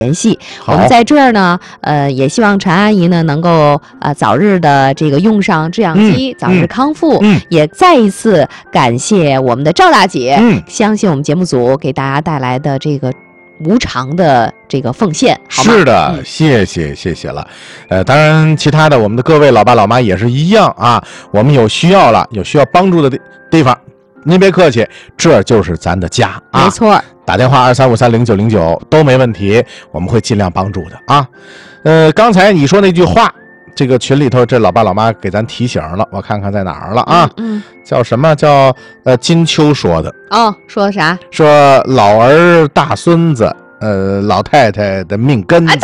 联系。我们在这儿呢，也希望陈阿姨呢能够早日的这个用上制氧机，早日康复。也再一次感谢我们的赵大姐，相信我们节目组给大家带来的这个无偿的这个奉献，好吗？ 是的，谢谢了。当然其他的我们的各位老爸老妈也是一样啊，我们有需要了，有需要帮助的地方，您别客气，这就是咱的家啊。 没错， 打电话23530909都没问题，我们会尽量帮助的啊。刚才你说那句话，这个群里头这老爸老妈给咱提醒了，我看看在哪儿了啊？叫什么？叫金秋说的。 说的啥？ 说老儿大孙子，老太太的命根子。 对。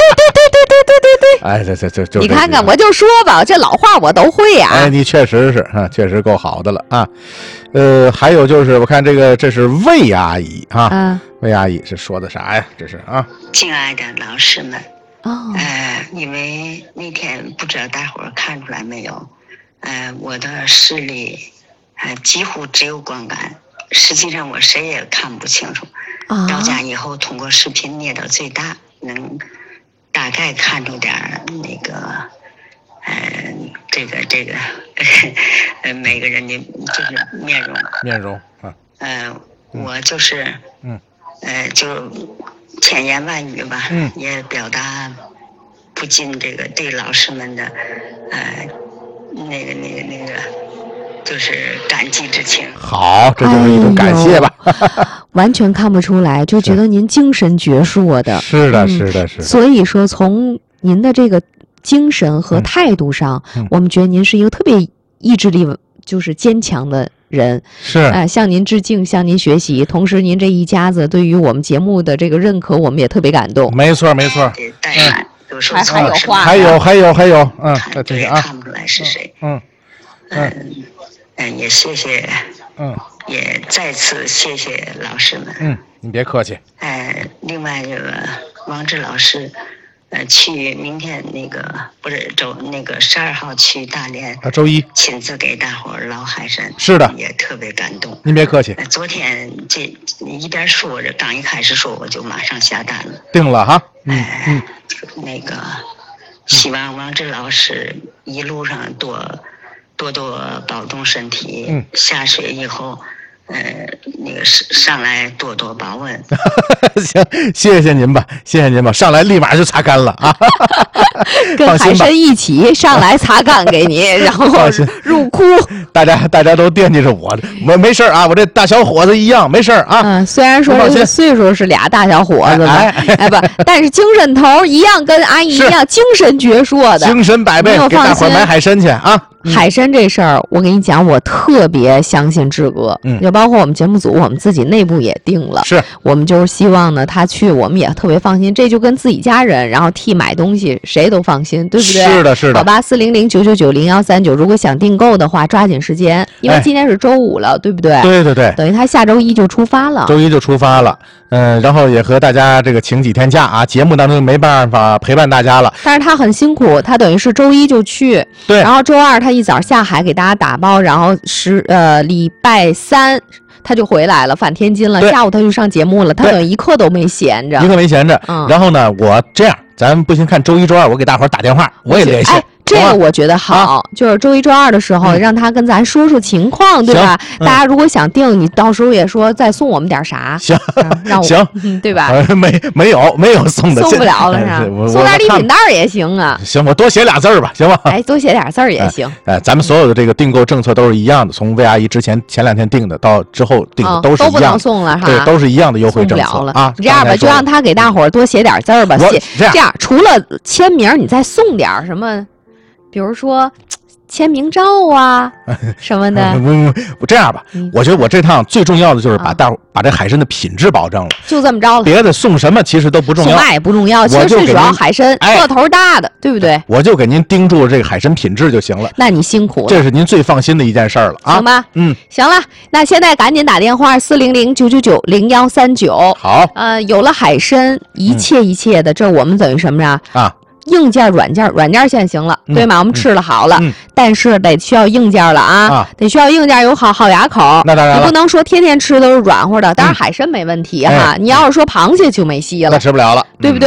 哎，这你看看，我就说吧，这老话我都会呀。 哎，你确实是确实够好的了啊。还有就是我看这是魏阿姨啊，魏阿姨是说的啥呀？这是啊， 敬爱的老师们。因为那天不知道大伙儿看出来没有，我的视力几乎只有光感，实际上我谁也看不清楚。到家以后通过视频捏到最大，能大概看出点那个这个每个人的就是面容啊。我就是就千言万语吧，也表达不尽这个对老师们的那个就是感激之情。 好，这就是一种感谢吧。 完全看不出来，就觉得您精神矍铄的。 是的。 所以说，从您的这个精神和态度上，我们觉得您是一个特别意志力就是坚强的人。是，向您致敬，向您学习。同时，您这一家子对于我们节目的这个认可，我们也特别感动。 没错。 还有话， 还有， 这个看不出来是谁。也谢谢。也再次谢谢老师们。 你别客气。 另外这个王志老师，去明天不是12号去大连， 周一亲自给大伙儿捞海参。 是的， 也特别感动。 您别客气。 昨天这一边说着，刚一开始说我就马上下单了， 定了哈。 希望王志老师一路上多保重身体。下水以后。上来多保温。 行，谢谢您吧，上来立马就擦干了啊。 跟海参一起上来擦干给您，然后入库。 大家都惦记着我，没事啊，我这大小伙子一样，没事啊。 虽然说这个岁数是俩大小伙子吧，但是精神头一样，跟阿姨一样，精神矍铄的， 精神百倍，给大伙儿买海参去啊。 海参这事儿，我跟你讲，我特别相信志哥，就包括我们节目组，我们自己内部也定了， 是我们就是希望呢，他去我们也特别放心，这就跟自己家人，然后替买东西，谁都放心，对不对？ 是的。 好吧，400-999-0139，如果想订购的话，抓紧时间，因为今天是周五了，对不对？ 对， 等于他下周一就出发了。 然后也和大家这个请几天假啊，节目当中没办法陪伴大家了。 但是他很辛苦，他等于是周一就去， 对， 然后周二他一早下海给大家打包，然后礼拜三他就回来了，返天津了，下午他就上节目了，他等于一刻都没闲着。 然后呢，我这样，咱不行，看周一周二我给大伙儿打电话，我也联系。 这个我觉得好，就是周一周二的时候，让他跟咱说说情况，对吧？大家如果想订，你到时候也说再送我们点啥， 行， 让我行， 对吧？ 没有送的， 送不了了是吧？送点礼品袋也行啊。 行，我多写俩字儿吧，行吧？ 多写点字儿也行。 咱们所有的这个订购政策都是一样的，从魏阿姨前2天订的到之后订的都是一样的， 都不能送了哈。 对，都是一样的优惠政策啊。 你这样吧，就让他给大伙儿多写点字儿吧。这样除了签名，你再送点什么？比如说签名照啊什么的。 这样吧，我觉得我这趟最重要的就是把这海参的品质保证了， 就这么着了。 别的送什么其实都不重要， 送嘛也不重要，其实最主要海参个头大的，对不对？ 我就给您盯住这个海参品质就行了。 那你辛苦了， 这是您最放心的一件事儿了啊。 行吧，行了，那现在赶紧打电话400-999-0139。 好， 有了海参，一切的，这我们等于什么呀？ 硬件、软件现在行了，对吗？我们吃了好了，但是得需要硬件了啊，得需要硬件有好牙口。 那当然了， 你不能说天天吃都是软和的。当然海参没问题哈，你要是说螃蟹就没戏了， 那吃不了了， 对不对？